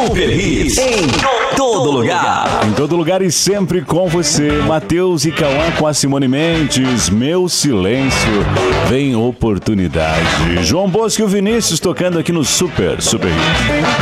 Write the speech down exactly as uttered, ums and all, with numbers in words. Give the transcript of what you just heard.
Super Hits em todo lugar. Em todo lugar e sempre com você. Matheus e Cauã com a Simone Mendes. Meu silêncio. Vem oportunidade. João Bosco e o Vinícius tocando aqui no Super, Super Hits.